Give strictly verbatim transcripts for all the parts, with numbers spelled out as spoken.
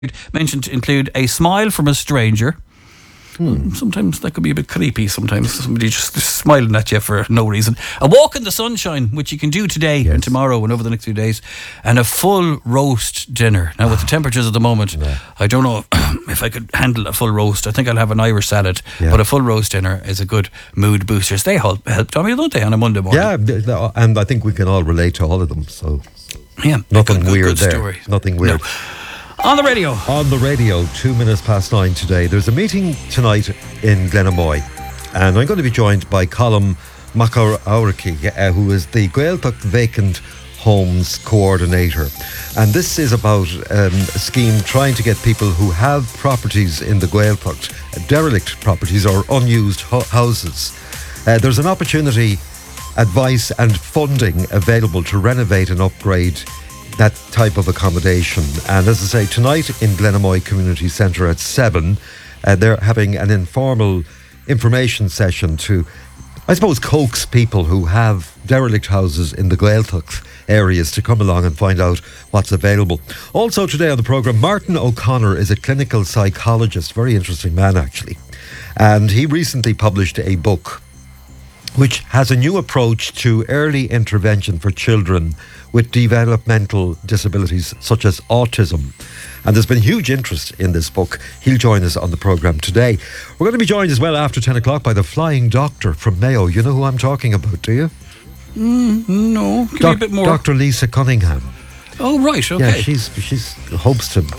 mentioned to include a smile from a stranger. Hmm. Sometimes that could be a bit creepy. Sometimes somebody just smiling at you for no reason. A walk in the sunshine, which you can do today yes. and tomorrow and over the next few days, and a full roast dinner. Now, with the temperatures at the moment, yeah. I don't know if I could handle a full roast. I think I'll have an Irish salad, yeah. but a full roast dinner is a good mood booster. They help, help Tommy, don't they, on a Monday morning? Yeah, and I think we can all relate to all of them. So, yeah, nothing good, weird good there. Story. Nothing weird. No. On the radio. On the radio, two minutes past nine today. There's a meeting tonight in Glenamoy, and I'm going to be joined by Colm McAurachie, uh, who is the Gaeltacht Vacant Homes Coordinator. And this is about um, a scheme trying to get people who have properties in the Gaeltacht, uh, derelict properties or unused ho- houses. Uh, there's an opportunity, advice and funding available to renovate and upgrade that type of accommodation. And as I say, tonight in Glenamoy Community Centre at seven, uh, they're having an informal information session to, I suppose, coax people who have derelict houses in the Gaeltacht areas to come along and find out what's available. Also today on the programme, Martin O'Connor is a clinical psychologist, very interesting man actually, and he recently published a book which has a new approach to early intervention for children with developmental disabilities such as autism. And there's been huge interest in this book. He'll join us on the programme today. We're going to be joined as well after ten o'clock by the Flying Doctor from Mayo. You know who I'm talking about, do you? Mm, no, give Doc- me a bit more. Doctor Lisa Cunningham. Oh, right, okay. Yeah, she's she's hopes to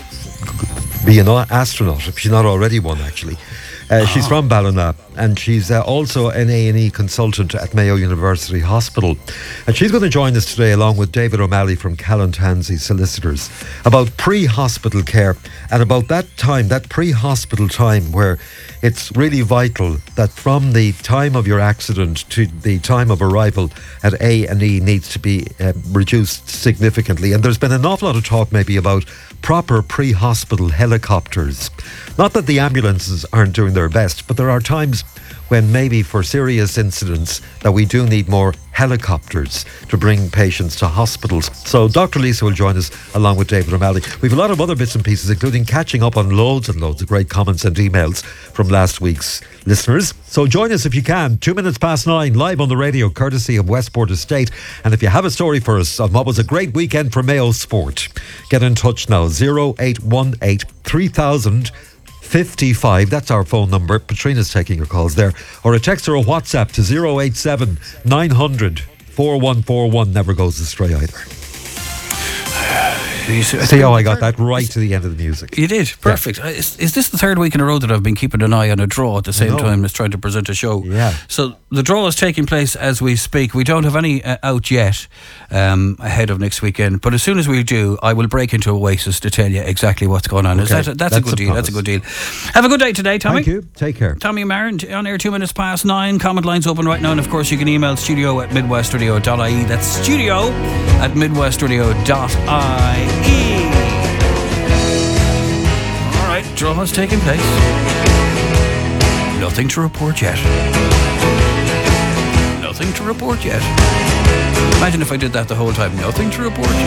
be an astronaut, if she's not already one, actually. Uh, ah. She's from Ballina, and she's uh, also an A and E consultant at Mayo University Hospital. And she's going to join us today along with David O'Malley from Callan-Tansey Solicitors about pre-hospital care and about that time, that pre-hospital time where it's really vital that from the time of your accident to the time of arrival at A and E needs to be uh, reduced significantly. And there's been an awful lot of talk maybe about proper pre-hospital helicopters. Not that the ambulances aren't doing their best, but there are times when maybe for serious incidents that we do need more helicopters to bring patients to hospitals. So Doctor Lisa will join us along with David O'Malley. We have a lot of other bits and pieces, including catching up on loads and loads of great comments and emails from last week's listeners. So join us if you can. Two minutes past nine, live on the radio, courtesy of Westport Estate. And if you have a story for us on what was a great weekend for Mayo Sport, get in touch now. oh eight one eight, three thousand fifty-five, that's our phone number. Patrina's taking your calls there. Or a text or a WhatsApp to oh eight seven, nine hundred, four one four one. Never goes astray either. See how I got that right to the end of the music. You did, perfect. Yeah. Is, is this the third week in a row that I've been keeping an eye on a draw at the same time as trying to present a show? Yeah. So the draw is taking place as we speak. We don't have any uh, out yet um, ahead of next weekend, but as soon as we do, I will break into Oasis to tell you exactly what's going on. Okay. Is that a, that's, that's a good a deal. That's a good deal. Have a good day today, Tommy. Thank you. Take care. Tommy Marin on air two minutes past nine. Comment lines open right now, and of course you can email studio at midwestradio dot I E. That's studio at midwestradio dot I E. Draw has taken place. Nothing to report yet. Nothing to report yet. Imagine if I did that the whole time. Nothing to report yet.